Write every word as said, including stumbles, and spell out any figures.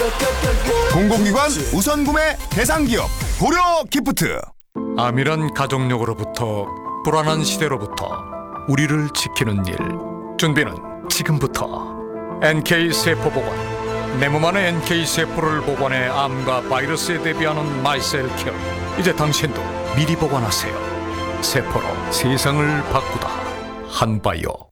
공공기관 우선 구매 대상 기업 고려 기프트. 암이란 가족력으로부터 불안한 시대로부터 우리를 지키는 일. 준비는 지금부터. 엔케이 세포 보관. 내 몸 안의 엔케이 세포를 보관해 암과 바이러스에 대비하는 마이셀 케어. 이제 당신도 미리 보관하세요. 세포로 세상을 바꾸다. 한바이오.